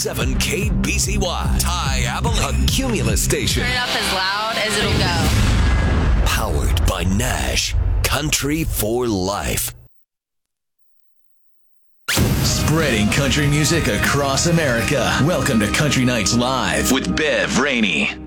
7KBCY, Ty Abilene, a Cumulus station. Turn it up as loud as it'll go. Powered by Nash, country for life. Spreading country music across America. Welcome to Country Nights Live with Bev Rainey.